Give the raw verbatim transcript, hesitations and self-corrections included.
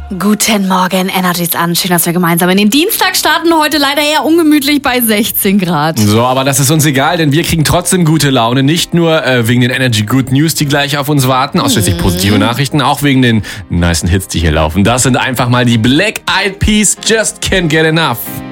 Guten Morgen, Energy's an. Schön, dass wir gemeinsam in den Dienstag starten. Heute leider eher ungemütlich bei sechzehn Grad. So, aber das ist uns egal, denn wir kriegen trotzdem gute Laune. Nicht nur äh, wegen den Energy Good News, die gleich auf uns warten, ausschließlich mhm. positive Nachrichten, auch wegen den nicen Hits, die hier laufen. Das sind einfach mal die Black Eyed Peas, Just Can't Get Enough.